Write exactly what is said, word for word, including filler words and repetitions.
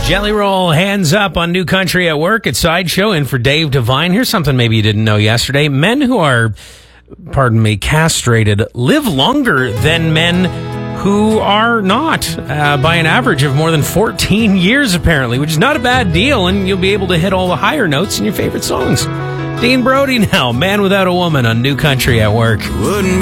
Jelly Roll, Hands Up on New Country at Work at Sideshow in for Dave Devine. Here's something maybe you didn't know yesterday. Men who are, pardon me, castrated live longer than men who are not, uh, by an average of more than fourteen years, apparently, which is not a bad deal, and you'll be able to hit all the higher notes in your favorite songs. Dean Brody now, Man Without a Woman on New Country at Work. Wouldn't